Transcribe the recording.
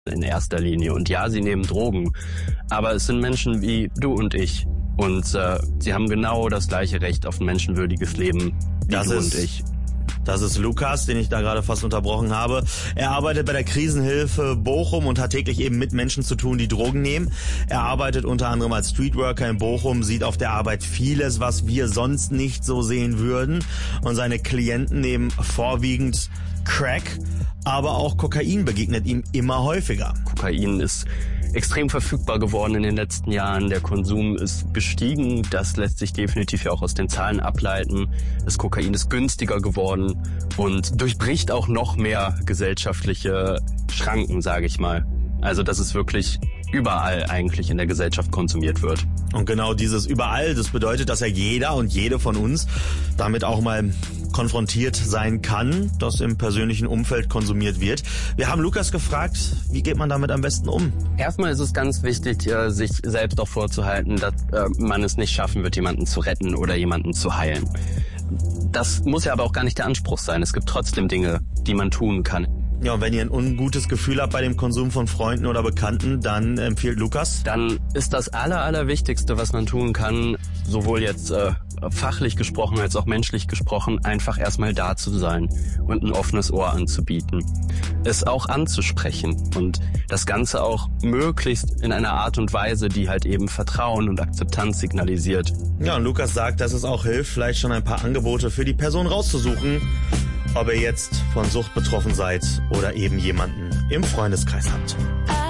in erster Linie. Und ja, sie nehmen Drogen, aber es sind Menschen wie du und ich. Und sie haben genau das gleiche Recht auf ein menschenwürdiges Leben wie du und ich. Das ist Lukas, den ich da gerade fast unterbrochen habe. Er arbeitet bei der Krisenhilfe Bochum und hat täglich eben mit Menschen zu tun, die Drogen nehmen. Er arbeitet unter anderem als Streetworker in Bochum, sieht auf der Arbeit vieles, was wir sonst nicht so sehen würden. Und seine Klienten nehmen vorwiegend Crack, aber auch Kokain begegnet ihm immer häufiger. Kokain ist extrem verfügbar geworden in den letzten Jahren. Der Konsum ist gestiegen. Das lässt sich definitiv ja auch aus den Zahlen ableiten. Das Kokain ist günstiger geworden und durchbricht auch noch mehr gesellschaftliche Schranken, sage ich mal. Also dass es wirklich überall eigentlich in der Gesellschaft konsumiert wird. Und genau dieses überall, das bedeutet, dass ja jeder und jede von uns damit auch mal konfrontiert sein kann, dass im persönlichen Umfeld konsumiert wird. Wir haben Lukas gefragt, wie geht man damit am besten um? Erstmal ist es ganz wichtig, sich selbst auch vorzuhalten, dass man es nicht schaffen wird, jemanden zu retten oder jemanden zu heilen. Das muss ja aber auch gar nicht der Anspruch sein. Es gibt trotzdem Dinge, die man tun kann. Ja, und wenn ihr ein ungutes Gefühl habt bei dem Konsum von Freunden oder Bekannten, dann empfiehlt Lukas? Dann ist das Allerwichtigste, was man tun kann, sowohl jetzt fachlich gesprochen als auch menschlich gesprochen, einfach erstmal da zu sein und ein offenes Ohr anzubieten. Es auch anzusprechen und das Ganze auch möglichst in einer Art und Weise, die halt eben Vertrauen und Akzeptanz signalisiert. Ja, und Lukas sagt, dass es auch hilft, vielleicht schon ein paar Angebote für die Person rauszusuchen, ob ihr jetzt von Sucht betroffen seid oder eben jemanden im Freundeskreis habt.